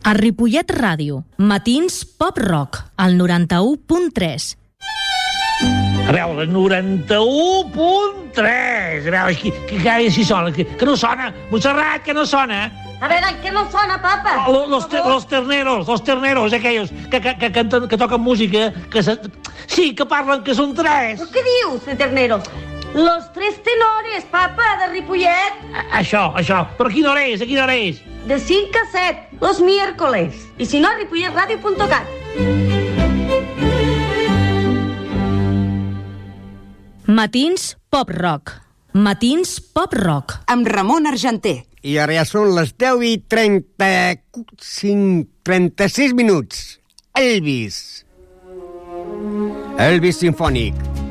A Ripollet Ràdio, matins pop-rock, al 91.3. A veure, 91.3. A veure, que cada dia si sona. Que no sona. Montserrat, que no sona. A veure, què no sona, papa? Los terneros, aquells que canten, que toquen música, sí, que parlen que són tres. Què dius, de terneros? Los tres tenores, papa, de Ripollet. Això. Però a quina hora és? De 5 a 7, los miércoles. I si no, ripolletradio.cat. Matins pop-rock. Matins pop-rock. Amb Ramon Argenter. I ara ja són les 10:36 minuts. Elvis Sinfònic.